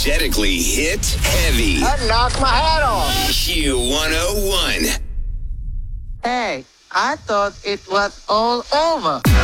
Unapologetically hit heavy. That knocked my hat off. Q101. Hey, I thought it was all over.